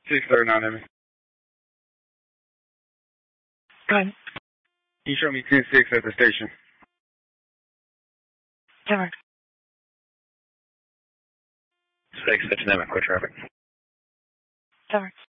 639 Emmy. Go ahead. Can you show me 10-6 at the station? Never. 6, station Emmy, clear traffic. Never.